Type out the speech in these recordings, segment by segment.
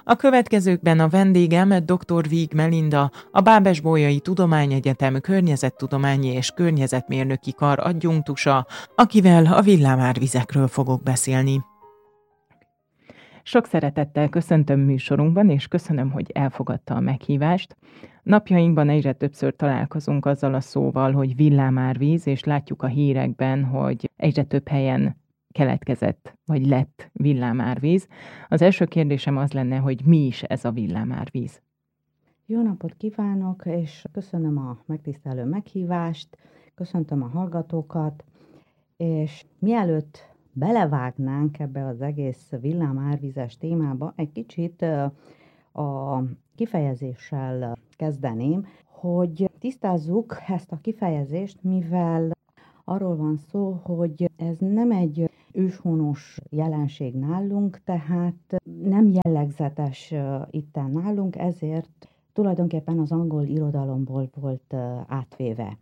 A következőkben a vendégem dr. Víg Melinda, a Bábes-Bolyai Tudományegyetem Környezettudományi és Környezetmérnöki Kar adjunktusa, akivel a villámárvizekről fogok beszélni. Sok szeretettel köszöntöm műsorunkban, és köszönöm, hogy elfogadta a meghívást. Napjainkban egyre többször találkozunk azzal a szóval, hogy villámárvíz, és látjuk a hírekben, hogy egyre több helyen keletkezett, vagy lett villámárvíz. Az első kérdésem az lenne, hogy mi is ez a villámárvíz? Jó napot kívánok, és köszönöm a megtisztelő meghívást, köszöntöm a hallgatókat, és mielőtt belevágnánk ebbe az egész villámárvízes témába, egy kicsit a kifejezéssel kezdeném, hogy tisztázzuk ezt a kifejezést, mivel arról van szó, hogy ez nem egy őshonos jelenség nálunk, tehát nem jellegzetes itten nálunk, ezért tulajdonképpen az angol irodalomból volt átvéve,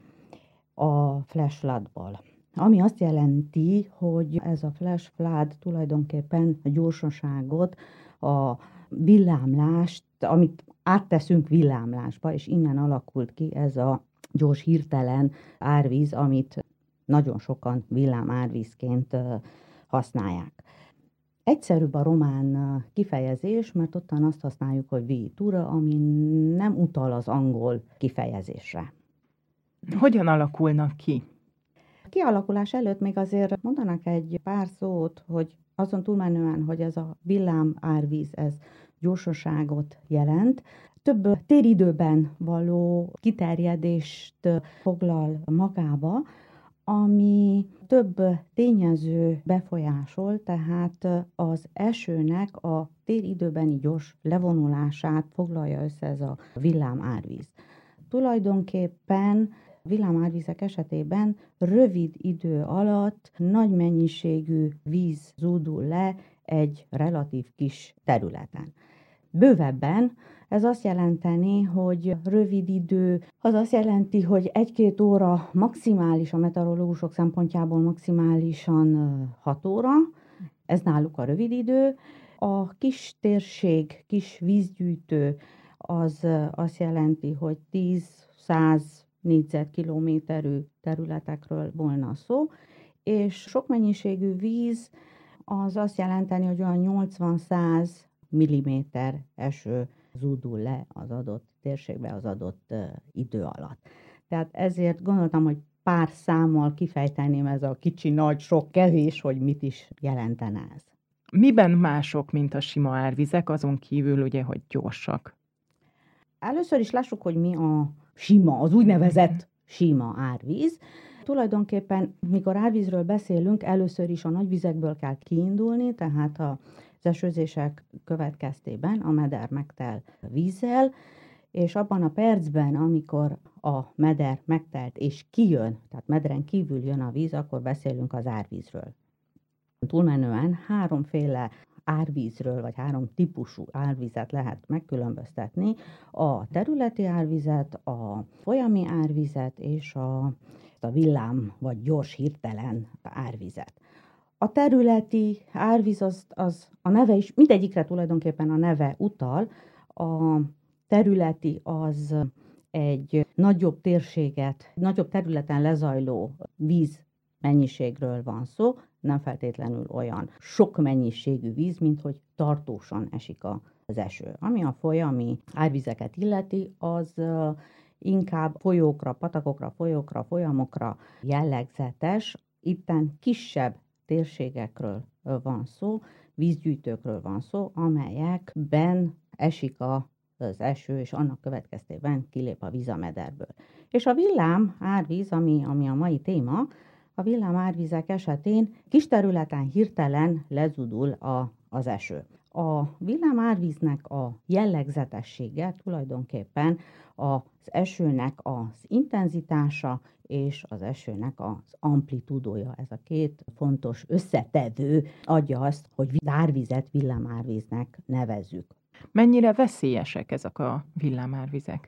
a flash floodból. Ami azt jelenti, hogy ez a flash flood tulajdonképpen a gyorsaságot, a villámlást, amit átteszünk villámlásba, és innen alakult ki ez a gyors, hirtelen árvíz, amit nagyon sokan villámárvízként használják. Egyszerűbb a román kifejezés, mert ottan azt használjuk, hogy viitura, ami nem utal az angol kifejezésre. Hogyan alakulnak ki? A kialakulás előtt még azért mondanak egy pár szót, hogy azon túlmenően, hogy ez a villámárvíz, ez gyorsaságot jelent, több téridőben való kiterjedést foglal magába, ami több tényező befolyásol, tehát az esőnek a téridőbeni gyors levonulását foglalja össze ez a villámárvíz. Tulajdonképpen villámárvízek esetében rövid idő alatt nagy mennyiségű víz zúdul le egy relatív kis területen. Bővebben ez azt jelenteni, hogy rövid idő, az azt jelenti, hogy 1-2 óra maximális, a meteorológusok szempontjából maximálisan 6 óra, ez náluk a rövid idő. A kis térség, kis vízgyűjtő az azt jelenti, hogy 10-100 négyzetkilométerű területekről volna szó, és sok mennyiségű víz az azt jelenteni, hogy olyan 80-100 milliméter eső zúdul le az adott térségbe az adott idő alatt. Tehát ezért gondoltam, hogy pár számmal kifejteném ez a kicsi, nagy, sok, kevés, hogy mit is jelentene ez. Miben mások, mint a sima árvizek, azon kívül ugye, hogy gyorsak? Először is lássuk, hogy mi a sima, az úgynevezett sima árvíz. Tulajdonképpen, mikor árvízről beszélünk, először is a nagyvizekből kell kiindulni, tehát az esőzések következtében a meder megtel vízzel, és abban a percben, amikor a meder megtelt és kijön, tehát medren kívül jön a víz, akkor beszélünk az árvízről. Túlmenően 3 árvízről, vagy 3 típusú árvizet lehet megkülönböztetni: a területi árvizet, a folyami árvizet és a villám, vagy gyors, hirtelen árvizet. A területi árvíz az a neve is, mindegyikre tulajdonképpen a neve utal. A területi az egy nagyobb térséget, nagyobb területen lezajló víz mennyiségről van szó, nem feltétlenül olyan sok mennyiségű víz, mint hogy tartósan esik az eső. Ami a folyami árvizeket illeti, az inkább folyókra, patakokra, folyókra, folyamokra jellegzetes. Itten kisebb térségekről van szó, vízgyűjtőkről van szó, amelyekben esik az eső, és annak következtében kilép a víz a mederből. És a villám árvíz, ami a mai téma, a villámárvizek esetén kis területen hirtelen lezudul az eső. A villámárvíznek a jellegzetessége tulajdonképpen az esőnek az intenzitása és az esőnek az amplitúdója. Ez a 2 fontos összetevő adja azt, hogy árvizet villámárvíznek nevezzük. Mennyire veszélyesek ezek a villámárvizek?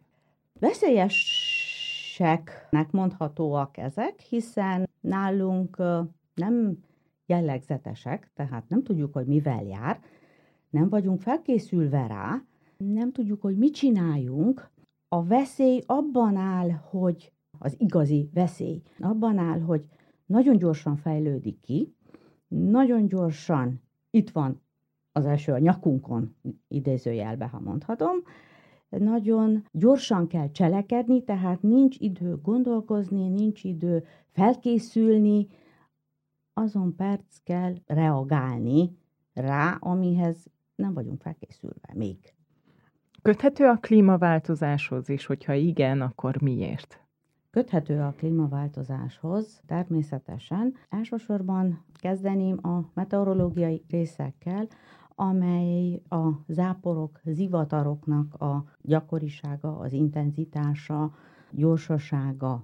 Veszélyeseknek mondhatóak ezek, hiszen nálunk nem jellegzetesek, tehát nem tudjuk, hogy mivel jár, nem vagyunk felkészülve rá, nem tudjuk, hogy mit csináljunk. A veszély abban áll, hogy az igazi veszély abban áll, hogy nagyon gyorsan fejlődik ki, nagyon gyorsan itt van az eső a nyakunkon, idézőjelbe, ha mondhatom, nagyon gyorsan kell cselekedni, tehát nincs idő gondolkozni, nincs idő felkészülni, azon perc kell reagálni rá, amihez nem vagyunk felkészülve még. Köthető a klímaváltozáshoz is, hogyha igen, akkor miért? Köthető a klímaváltozáshoz, természetesen. Elsősorban kezdeném a meteorológiai részekkel, amely a záporok, zivataroknak a gyakorisága, az intenzitása, gyorsasága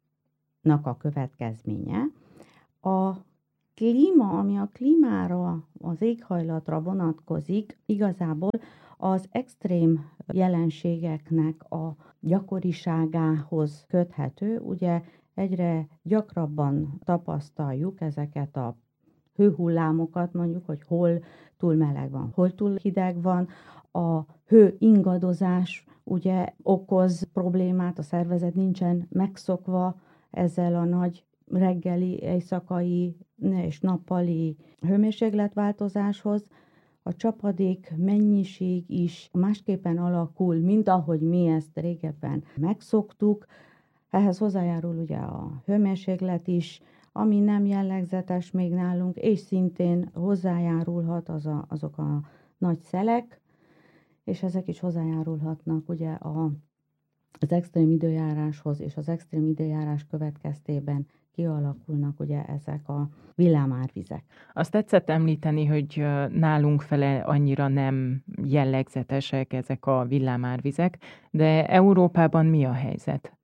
a következménye. A klíma, ami a klímára, az éghajlatra vonatkozik, igazából az extrém jelenségeknek a gyakoriságához köthető. Ugye egyre gyakrabban tapasztaljuk ezeket a hőhullámokat, mondjuk, hogy hol túl meleg van, hol túl hideg van. A hő ingadozás ugye okoz problémát, a szervezet nincsen megszokva ezzel a nagy reggeli, éjszakai és nappali hőmérsékletváltozáshoz. A csapadék mennyiség is másképpen alakul, mint ahogy mi ezt régebben megszoktuk. Ehhez hozzájárul ugye a hőmérséklet is, ami nem jellegzetes még nálunk, és szintén hozzájárulhat azok a nagy szelek, és ezek is hozzájárulhatnak ugye az extrém időjáráshoz, és az extrém időjárás következtében kialakulnak ugye ezek a villámárvizek. Azt tetszett említeni, hogy nálunk fele annyira nem jellegzetesek ezek a villámárvizek, de Európában mi a helyzet?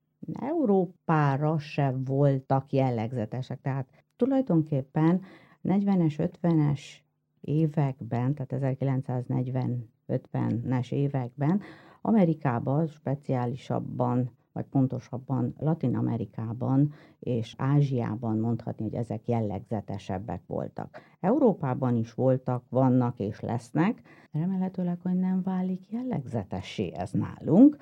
Európára se voltak jellegzetesek, tehát tulajdonképpen 40-es, 50-es években, tehát 1940-50-es években Amerikában speciálisabban, vagy pontosabban Latin-Amerikában és Ázsiában mondhatni, hogy ezek jellegzetesebbek voltak. Európában is voltak, vannak és lesznek, remélhetőleg, hogy nem válik jellegzetessé ez nálunk,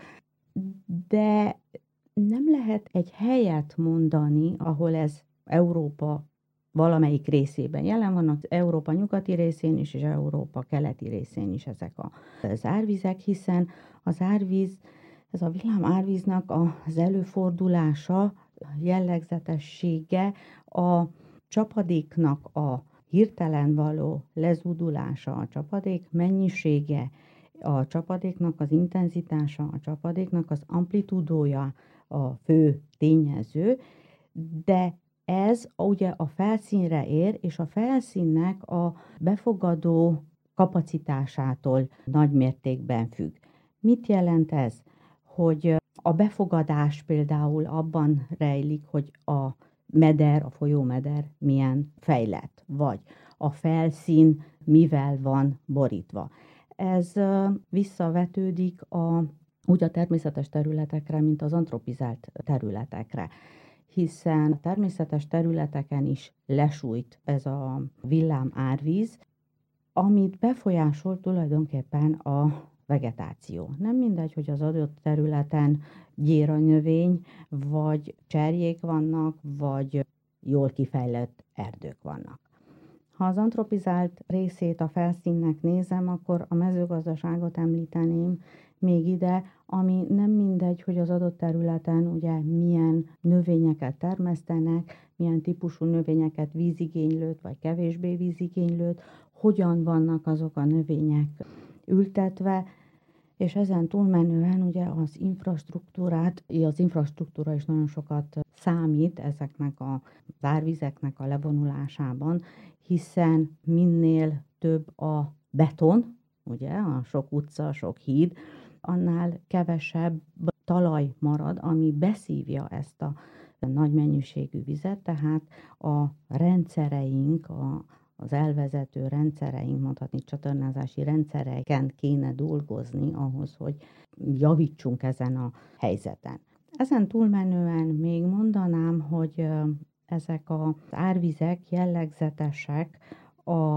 de nem lehet egy helyet mondani, ahol ez Európa valamelyik részében jelen vannak, Európa nyugati részén is, és Európa keleti részén is ezek az árvizek, hiszen az árvíz, ez a villámárvíznak az előfordulása, jellegzetessége a csapadéknak a hirtelen való lezúdulása, a csapadék mennyisége, a csapadéknak az intenzitása, a csapadéknak az amplitúdója a fő tényező, de ez ugye a felszínre ér, és a felszínnek a befogadó kapacitásától nagy mértékben függ. Mit jelent ez? Hogy a befogadás például abban rejlik, hogy a meder, a folyómeder milyen fejlett, vagy a felszín mivel van borítva. Ez visszavetődik úgy a természetes területekre, mint az antropizált területekre, hiszen a természetes területeken is lesújt ez a villámárvíz, amit befolyásol tulajdonképpen a vegetáció. Nem mindegy, hogy az adott területen gyéranövény, vagy cserjék vannak, vagy jól kifejlett erdők vannak. Ha az antropizált részét a felszínnek nézem, akkor a mezőgazdaságot említeném még ide, ami nem mindegy, hogy az adott területen ugye milyen növényeket termesztenek, milyen típusú növényeket, vízigénylőt vagy kevésbé vízigénylőt, hogyan vannak azok a növények ültetve, és ezen túlmenően ugye az infrastruktúra is nagyon sokat számít ezeknek az árvizeknek a levonulásában, hiszen minél több a beton, ugye, a sok utca, sok híd, annál kevesebb talaj marad, ami beszívja ezt a nagy mennyiségű vizet, tehát a rendszereink, az elvezető rendszereink, mondhatni csatornázási rendszereken kéne dolgozni ahhoz, hogy javítsunk ezen a helyzeten. Ezen túlmenően még mondanám, hogy ezek az árvizek jellegzetesek a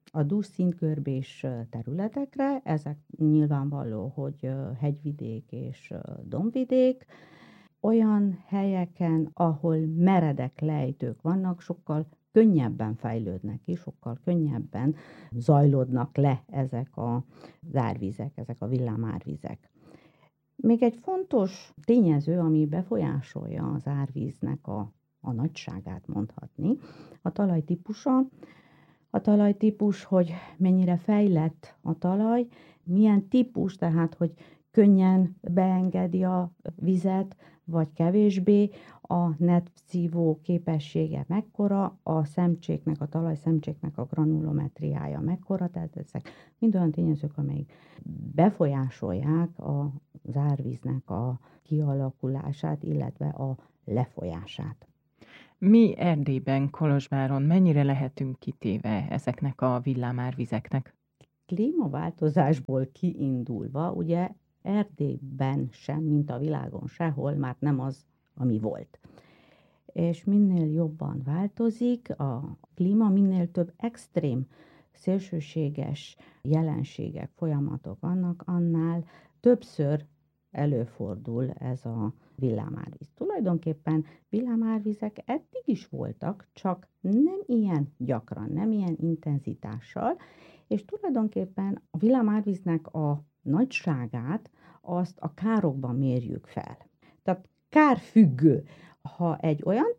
a dús szintgörbés területekre, ezek nyilvánvaló, hogy hegyvidék és dombvidék, olyan helyeken, ahol meredek lejtők vannak, sokkal könnyebben fejlődnek ki, sokkal könnyebben zajlódnak le ezek az árvizek, ezek a villámárvizek. Még egy fontos tényező, ami befolyásolja az árvíznek a nagyságát mondhatni, a talajtípusa. A talajtípus, hogy mennyire fejlett a talaj, milyen típus, tehát hogy könnyen beengedi a vizet, vagy kevésbé, a netszívó képessége mekkora, a szemcséknek, a talajszemcséknek a granulometriája mekkora, tehát ezek mind olyan tényezők, amelyek befolyásolják az árvíznek a kialakulását, illetve a lefolyását. Mi Erdélyben, Kolozsváron mennyire lehetünk kitéve ezeknek a villámárvizeknek? Klímaváltozásból kiindulva, ugye Erdélyben sem, mint a világon sehol, már nem az, ami volt. És minél jobban változik a klíma, minél több extrém, szélsőséges jelenségek, folyamatok vannak, annál többször előfordul ez a villámárvíz. Tulajdonképpen villámárvizek eddig is voltak, csak nem ilyen gyakran, nem ilyen intenzitással, és tulajdonképpen a villámárvíznek a nagyságát azt a károkban mérjük fel. Tehát kárfüggő. Ha egy olyan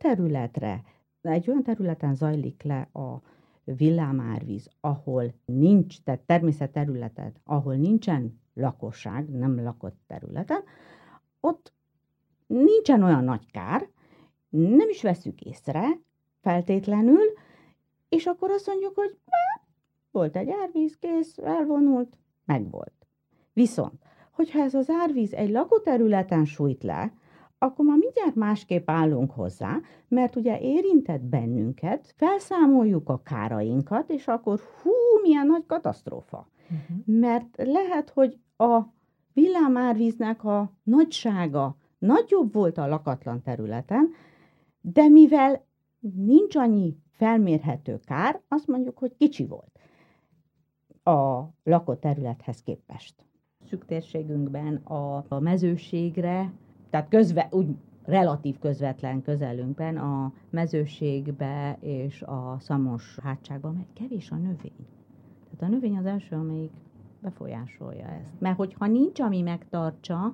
területen zajlik le a villámárvíz, ahol nincs, tehát természetterületen, ahol nincsen lakosság, nem lakott területen, ott nincsen olyan nagy kár, nem is veszük észre feltétlenül, és akkor azt mondjuk, hogy volt egy árvíz, kész, elvonult, megvolt. Viszont, hogyha ez az árvíz egy lakóterületen sújt le, akkor már mindjárt másképp állunk hozzá, mert ugye érintett bennünket, felszámoljuk a kárainkat, és akkor milyen nagy katasztrófa. Mert lehet, hogy a villámárvíznek a nagysága nagyobb volt a lakatlan területen, de mivel nincs annyi felmérhető kár, azt mondjuk, hogy kicsi volt a lakott területhez képest. Szűk térségünkben a mezőségre, tehát úgy relatív közvetlen közelünkben a mezőségbe és a szamos hátságban, mert kevés a növény. Tehát a növény az első, amelyik befolyásolja ezt. Mert hogyha nincs, ami megtartsa,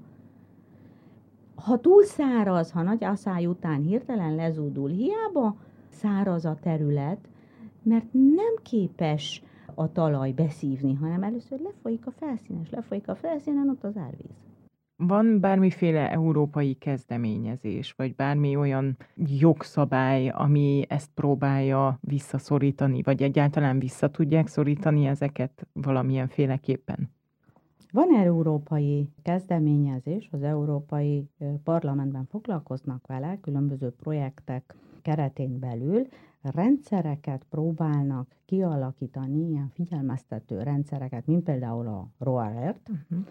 ha túl száraz, ha nagy asszály után hirtelen lezúdul, hiába száraz a terület, mert nem képes a talaj beszívni, hanem először lefolyik a felszínen ott az árvíz. Van bármiféle európai kezdeményezés, vagy bármi olyan jogszabály, ami ezt próbálja visszaszorítani, vagy egyáltalán vissza tudják szorítani ezeket valamilyen féleképpen? Van európai kezdeményezés, az Európai Parlamentben foglalkoznak vele, különböző projektek keretén belül, rendszereket próbálnak kialakítani, ilyen figyelmeztető rendszereket, mint például a RoAlert.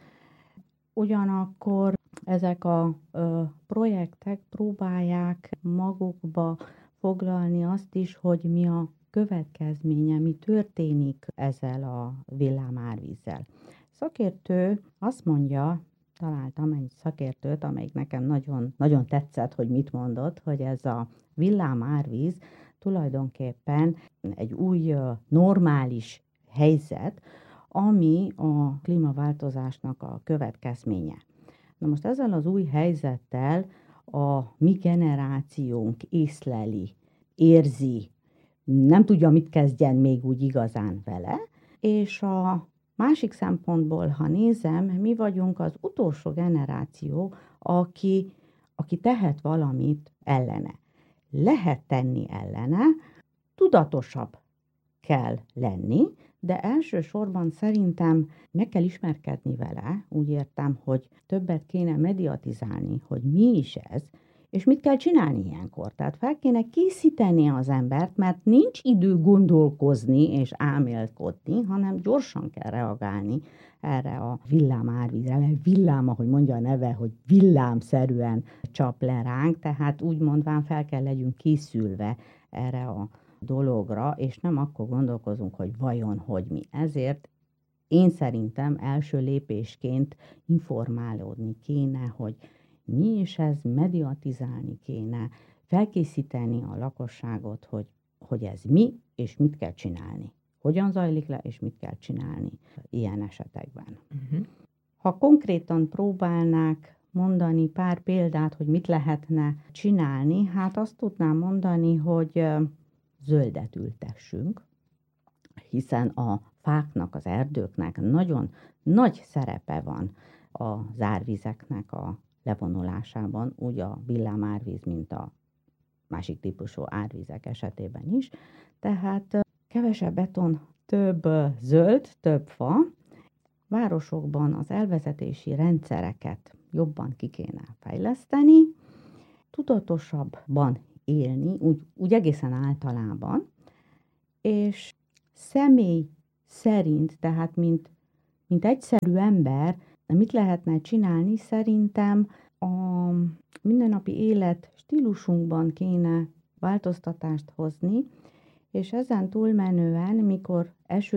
Ugyanakkor ezek a projektek próbálják magukba foglalni azt is, hogy mi a következménye, mi történik ezzel a villámárvízzel. Szakértő azt mondja, találtam egy szakértőt, amelyik nekem nagyon, nagyon tetszett, hogy mit mondott, hogy ez a villámárvíz tulajdonképpen egy új normális helyzet, ami a klímaváltozásnak a következménye. Na most ezzel az új helyzettel a mi generációnk észleli, érzi, nem tudja, mit kezdjen még úgy igazán vele, és a másik szempontból, ha nézem, mi vagyunk az utolsó generáció, aki tehet valamit ellene. Lehet tenni ellene, tudatosabb kell lenni, de elsősorban szerintem meg kell ismerkedni vele, úgy értem, hogy többet kéne mediatizálni, hogy mi is ez, és mit kell csinálni ilyenkor. Tehát fel kéne készíteni az embert, mert nincs idő gondolkozni és álmélkodni, hanem gyorsan kell reagálni erre a villámárvízre, mert villám, ahogy mondja a neve, hogy villámszerűen csap le ránk, tehát úgy mondván fel kell legyünk készülve erre a dologra, és nem akkor gondolkozunk, hogy vajon, hogy mi. Ezért én szerintem első lépésként informálódni kéne, hogy mi is ez, mediatizálni kéne, felkészíteni a lakosságot, hogy ez mi, és mit kell csinálni. Hogyan zajlik le, és mit kell csinálni ilyen esetekben. Ha konkrétan próbálnák mondani pár példát, hogy mit lehetne csinálni, hát azt tudnám mondani, hogy zöldet ültessünk, hiszen a fáknak, az erdőknek nagyon nagy szerepe van az árvizeknek a levonulásában, úgy a villámárvíz, mint a másik típusú árvizek esetében is. Tehát kevesebb beton, több zöld, több fa. Városokban az elvezetési rendszereket jobban ki kéne fejleszteni, tudatosabban élni, úgy egészen általában, és személy szerint, tehát mint egyszerű ember, mit lehetne csinálni, szerintem a mindennapi élet stílusunkban kéne változtatást hozni, és ezen túlmenően, mikor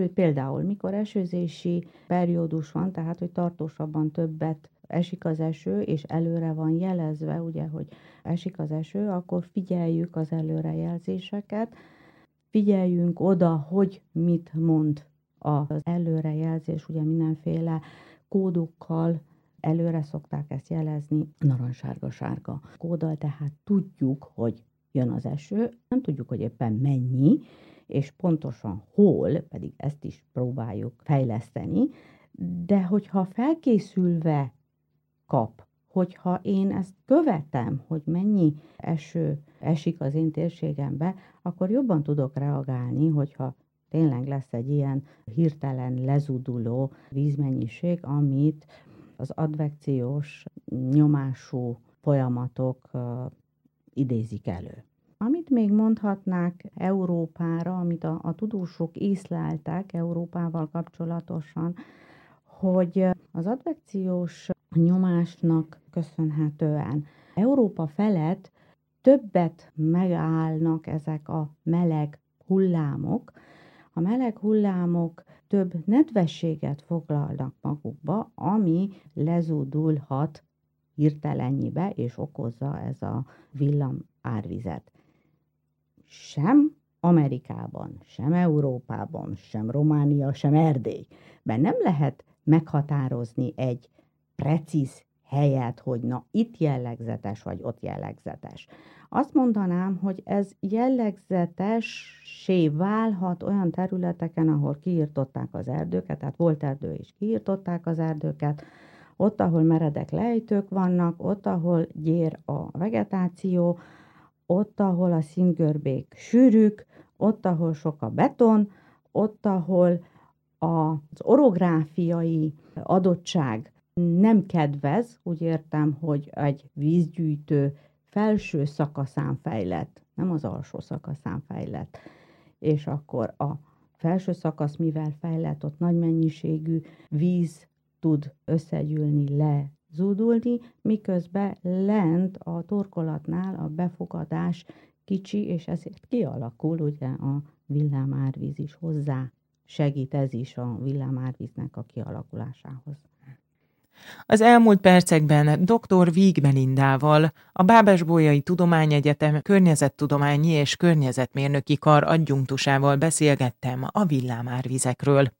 esőzési periódus van, tehát hogy tartósabban többet esik az eső, és előre van jelezve, ugye, hogy esik az eső, akkor figyeljük az előrejelzéseket, figyeljünk oda, hogy mit mond az előrejelzés, ugye mindenféle kódokkal előre szokták ezt jelezni, narancssárga-sárga kóddal, tehát tudjuk, hogy jön az eső, nem tudjuk, hogy éppen mennyi, és pontosan hol, pedig ezt is próbáljuk fejleszteni, de hogyha felkészülve kap, hogyha én ezt követem, hogy mennyi eső esik az én térségembe, akkor jobban tudok reagálni, hogyha tényleg lesz egy ilyen hirtelen lezuduló vízmennyiség, amit az advekciós nyomású folyamatok idézik elő. Amit még mondhatnák Európára, amit a tudósok észleltek Európával kapcsolatosan, hogy az advekciós nyomásnak köszönhetően Európa felett többet megállnak ezek a meleg hullámok. A meleg hullámok több nedvességet foglalnak magukba, ami lezúdulhat hirtelennyibe, és okozza ez a villamárvizet. Sem Amerikában, sem Európában, sem Románia, sem Erdélyben nem lehet meghatározni egy precíz helyet, hogy na itt jellegzetes, vagy ott jellegzetes. Azt mondanám, hogy ez jellegzetessé válhat olyan területeken, ahol kiirtották az erdőket, tehát volt erdő és kiirtották az erdőket, ott, ahol meredek lejtők vannak, ott, ahol gyér a vegetáció, ott, ahol a színgörbék sűrűk, ott, ahol sok a beton, ott, ahol az orográfiai adottság nem kedvez, úgy értem, hogy egy vízgyűjtő felső szakaszán fejlett, nem az alsó szakaszán fejlett, és akkor a felső szakasz, mivel fejlett, ott nagy mennyiségű víz tud összegyűlni, lezúdulni, miközben lent a torkolatnál a befogadás kicsi, és ezért kialakul ugye a villámárvíz is hozzá. Segít ez is a villámárvíznek a kialakulásához. Az elmúlt percekben dr. Víg Melindával, a Bábes-Bolyai Tudományegyetem Környezettudományi és Környezetmérnöki Kar adjunktusával beszélgettem a villámárvizekről.